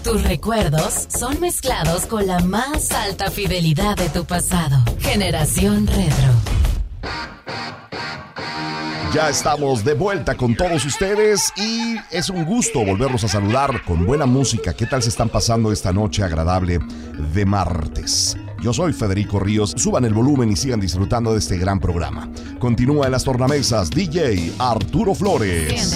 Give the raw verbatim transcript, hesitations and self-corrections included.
Tus recuerdos son mezclados con la más alta fidelidad de tu pasado. Generación Retro. Ya estamos de vuelta con todos ustedes y es un gusto volverlos a saludar con buena música. ¿Qué tal se están pasando esta noche agradable de martes? Yo soy Federico Ríos. Suban el volumen y sigan disfrutando de este gran programa. Continúa en las tornamesas D J Arturo Flores.